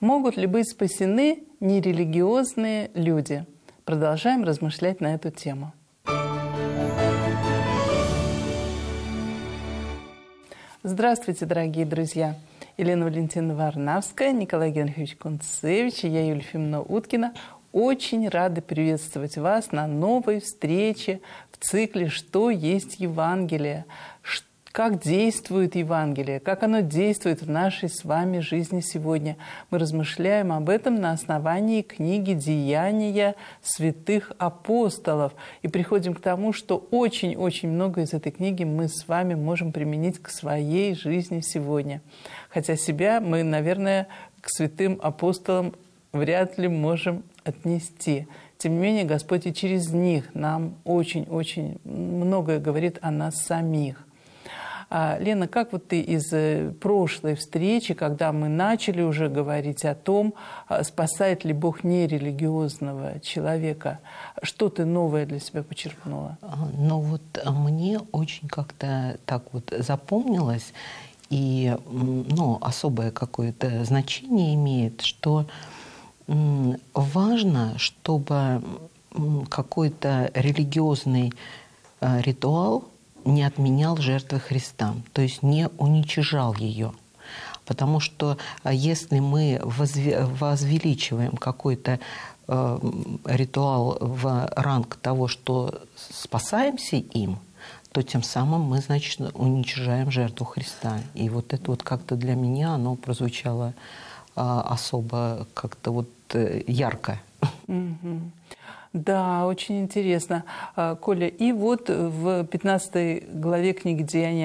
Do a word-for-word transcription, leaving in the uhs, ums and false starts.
Могут ли быть спасены нерелигиозные люди? Продолжаем размышлять на эту тему. Здравствуйте, дорогие друзья! Елена Валентиновна Варнавская, Николай Генрихович Кунцевич и я, Юлия Ефимовна Уткина, очень рады приветствовать вас на новой встрече в цикле «Что есть Евангелие?», как действует Евангелие, как оно действует в нашей с вами жизни сегодня. Мы размышляем об этом на основании книги «Деяния святых апостолов». И приходим к тому, что очень-очень много из этой книги мы с вами можем применить к своей жизни сегодня. Хотя себя мы, наверное, к святым апостолам вряд ли можем отнести. Тем не менее, Господь и через них нам очень-очень многое говорит о нас самих. Лена, как вот ты из прошлой встречи, когда мы начали уже говорить о том, спасает ли Бог нерелигиозного человека, что ты новое для себя почерпнула? Ну вот мне очень как-то так вот запомнилось, и ну, особое какое-то значение имеет, что важно, чтобы какой-то религиозный ритуал не отменял жертвы Христа, то есть не уничижал ее. Потому что если мы возвеличиваем какой-то э, ритуал в ранг того, что спасаемся им, то тем самым мы, значит, уничижаем жертву Христа. И вот это вот как-то для меня оно прозвучало э, особо как-то вот э, ярко. Mm-hmm. Да, очень интересно, Коля. И вот в пятнадцатой главе книги «Деяния